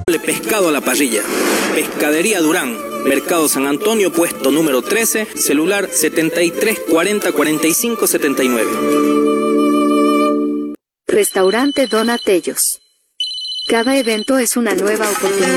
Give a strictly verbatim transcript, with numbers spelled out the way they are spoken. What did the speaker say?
Pescado a la parrilla. Pescadería Durán, Mercado San Antonio, puesto número trece, celular setenta y tres cuarenta cuarenta y cinco setenta y nueve. Restaurante Donatellos. Cada evento es una nueva oportunidad.